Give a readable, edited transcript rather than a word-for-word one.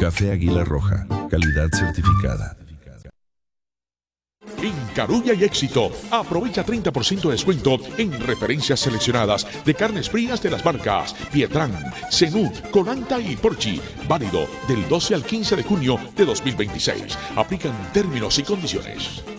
Café Águila Roja, calidad certificada. En Carulla y Éxito, aprovecha 30% de descuento en referencias seleccionadas de carnes frías de las marcas Pietrán, Zenut, Colanta y Porchi. Válido del 12 al 15 de junio de 2026. Aplican términos y condiciones.